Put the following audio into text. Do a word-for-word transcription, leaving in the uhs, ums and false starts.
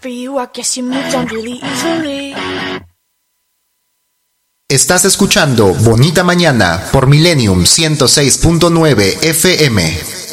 for you, I guess you moved on really easily. Estás escuchando Bonita Mañana por Millennium ciento seis punto nueve F M.